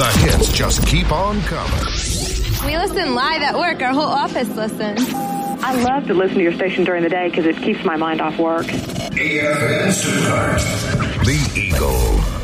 The hits just keep on coming. We listen live at work. Our whole office listens. I love to listen to your station during the day because it keeps my mind off work. AFN Stuttgart. The Eagle.